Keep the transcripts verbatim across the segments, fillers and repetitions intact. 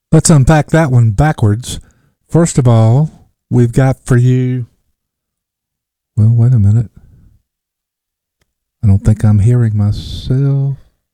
Let's unpack that one backwards. First of all, we've got for you... Well, wait a minute. I don't think I'm hearing myself.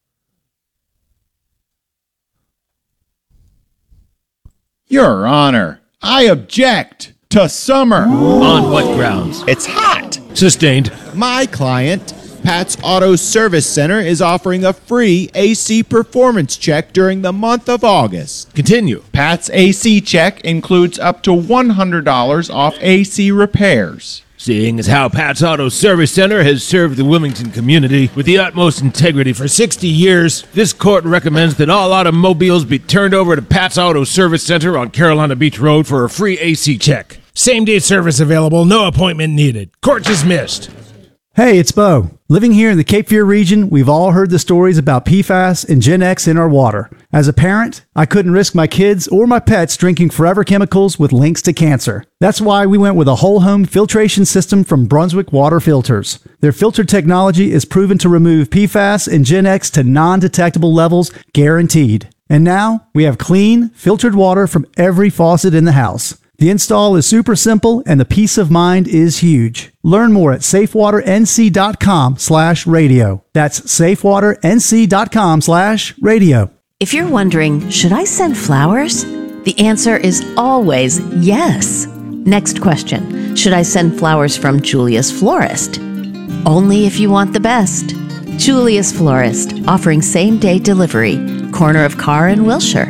Your Honor, I object to summer. On what grounds? It's hot. Sustained. My client, Pat's Auto Service Center, is offering a free A C performance check during the month of August. Continue. Pat's A C check includes up to one hundred dollars off A C repairs. Seeing as how Pat's Auto Service Center has served the Wilmington community with the utmost integrity for sixty years, this court recommends that all automobiles be turned over to Pat's Auto Service Center on Carolina Beach Road for a free A C check. Same-day service available, no appointment needed. Court dismissed. Hey, it's Bo. Living here in the Cape Fear region, we've all heard the stories about P FAS and Gen X in our water. As a parent, I couldn't risk my kids or my pets drinking forever chemicals with links to cancer. That's why we went with a whole home filtration system from Brunswick Water Filters. Their filter technology is proven to remove P FAS and Gen X to non-detectable levels, guaranteed. And now, we have clean, filtered water from every faucet in the house. The install is super simple and the peace of mind is huge. Learn more at safewater.nc.com slash radio. That's safewater.nc.com slash radio. If you're wondering, should I send flowers? The answer is always yes. Next question. Should I send flowers from Julia's Florist? Only if you want the best. Julia's Florist, offering same-day delivery. Corner of Carr and Wilshire.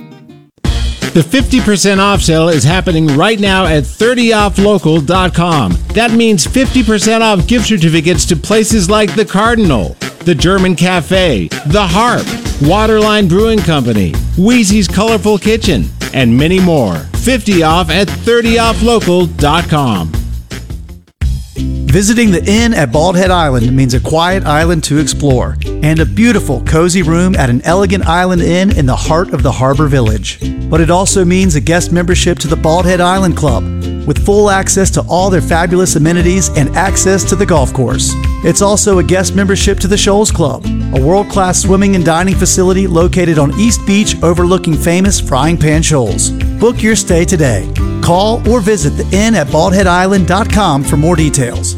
The fifty percent off sale is happening right now at thirty off local dot com. That means fifty percent off gift certificates to places like the Cardinal, the German Cafe, the Harp, Waterline Brewing Company, Wheezy's Colorful Kitchen, and many more. fifty off at thirty off local dot com. Visiting the Inn at Bald Head Island means a quiet island to explore and a beautiful, cozy room at an elegant island inn in the heart of the harbor village. But it also means a guest membership to the Bald Head Island Club with full access to all their fabulous amenities and access to the golf course. It's also a guest membership to the Shoals Club, a world-class swimming and dining facility located on East Beach overlooking famous Frying Pan Shoals. Book your stay today. Call or visit the inn at bald head island dot com for more details.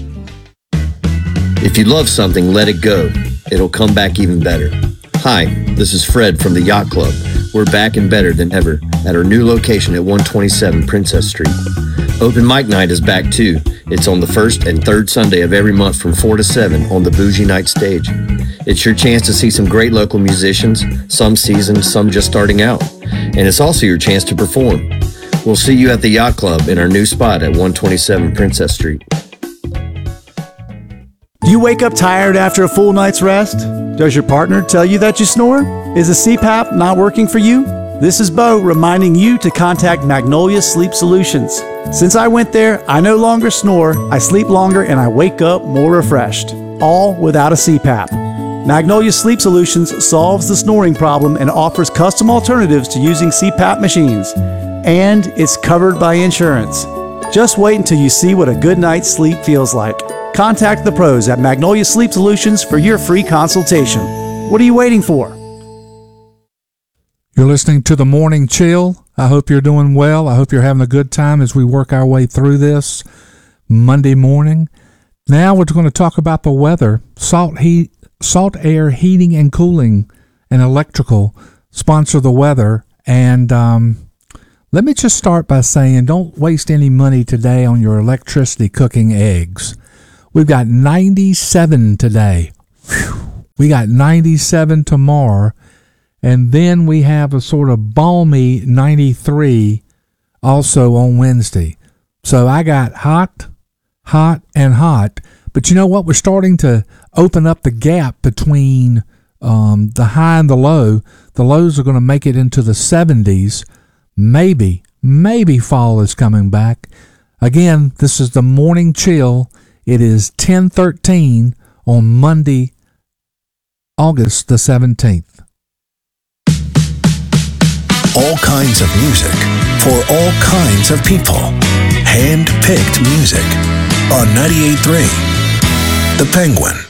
If you love something, let it go. It'll come back even better. Hi, this is Fred from the Yacht Club. We're back and better than ever at our new location at one twenty-seven Princess Street. Open Mic Night is back too. It's on the first and third Sunday of every month from four to seven on the Bougie Night stage. It's your chance to see some great local musicians, some seasoned, some just starting out. And it's also your chance to perform. We'll see you at the Yacht Club in our new spot at one twenty-seven Princess Street. Do you wake up tired after a full night's rest? Does your partner tell you that you snore? Is a C PAP not working for you? This is Bo reminding you to contact Magnolia Sleep Solutions. Since I went there, I no longer snore, I sleep longer, and I wake up more refreshed. All without a C PAP. Magnolia Sleep Solutions solves the snoring problem and offers custom alternatives to using C PAP machines. And it's covered by insurance. Just wait until you see what a good night's sleep feels like. Contact the pros at Magnolia Sleep Solutions for your free consultation. What are you waiting for? You're listening to The Morning Chill. I hope you're doing well. I hope you're having a good time as we work our way through this Monday morning. Now we're going to talk about the weather. Salt heat, Salt Air Heating and Cooling and Electrical sponsor the weather. And um, let me just start by saying don't waste any money today on your electricity cooking eggs. We've got ninety-seven today. Whew. We got ninety-seven tomorrow. And then we have a sort of balmy ninety-three also on Wednesday. So I got hot, hot, and hot. But you know what? We're starting to open up the gap between um, the high and the low. The lows are going to make it into the seventies. Maybe, maybe fall is coming back. Again, this is the Morning Chill. It is ten thirteen on Monday, August the seventeenth. All kinds of music for all kinds of people. Hand-picked music on ninety-eight point three The Penguin.